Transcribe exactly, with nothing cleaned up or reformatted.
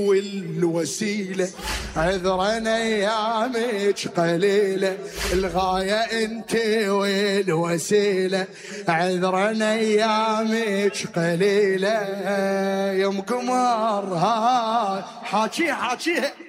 والوسيلة عذرا ايامك قليلة، الغاية انت والوسيلة عذرا ايامك قليلة. يوم قمر هاي حاكي حاكيها